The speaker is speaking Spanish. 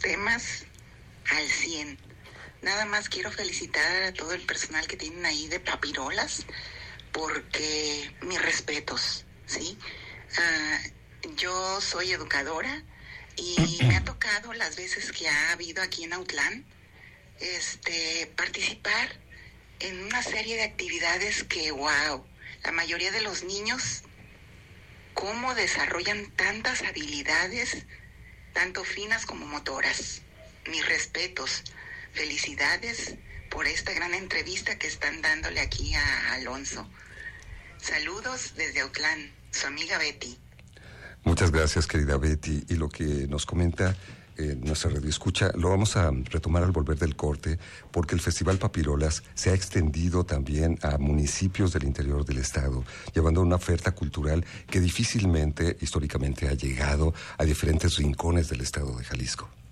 temas al 100. Nada más quiero felicitar a todo el personal que tienen ahí de Papirolas, porque mis respetos, ¿sí? Yo soy educadora y me ha tocado las veces que ha habido aquí en Autlán participar en una serie de actividades que, wow, la mayoría de los niños, cómo desarrollan tantas habilidades, tanto finas como motoras. Mis respetos, felicidades por esta gran entrevista que están dándole aquí a Alonso. Saludos desde Autlán, su amiga Betty. Muchas gracias, querida Betty. Y lo que nos comenta nuestra radioescucha lo vamos a retomar al volver del corte, porque el Festival Papirolas se ha extendido también a municipios del interior del estado, llevando una oferta cultural que difícilmente históricamente ha llegado a diferentes rincones del estado de Jalisco.